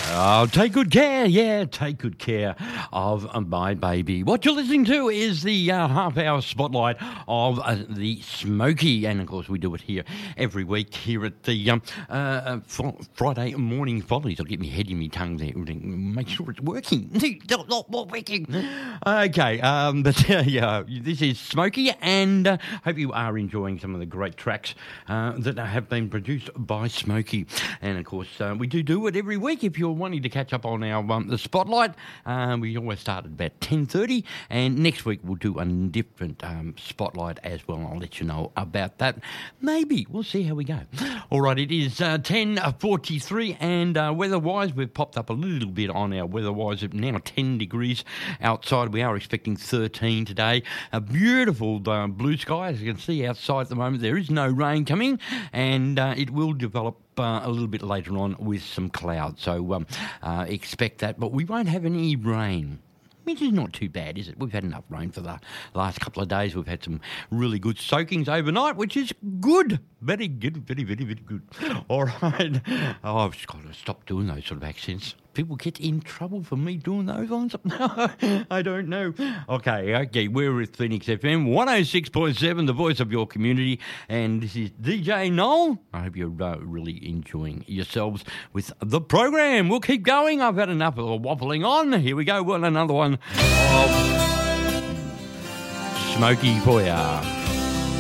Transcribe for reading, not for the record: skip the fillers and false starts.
Oh, take good care, take good care of my baby. What you're listening to is the half-hour spotlight of the Smoky, and of course we do it here every week here at the Friday morning follies. I'll get my head in my tongue there, make sure it's working. Not working. Okay, but yeah, this is Smoky, and hope you are enjoying some of the great tracks that have been produced by Smoky. And of course, we do it every week. If you're wanting to catch up on our the spotlight, we always start at about 10:30, and next week we'll do a different spotlight as well. I'll let you know about that. Maybe we'll see how we go. All right, it is 10:43, and weather-wise, we've popped up a little bit on our weather-wise. Now 10 degrees outside. We are expecting 13 today. A beautiful blue sky, as you can see outside at the moment. There is no rain coming, and it will develop a little bit later on with some clouds, so expect that, but we won't have any rain, which is not too bad, is it? We've had enough rain for the last couple of days. We've had some really good soakings overnight, which is good. Very good, very, very, very good. All right. Oh, I've just got to stop doing those sort of accents. People get in trouble for me doing those ones. I don't know. Okay, we're with Phoenix FM 106.7, the voice of your community, and this is DJ Noel. I hope you're really enjoying yourselves with the program. We'll keep going. I've had enough of waffling on. Here we go. Well, another one of Smoky for ya.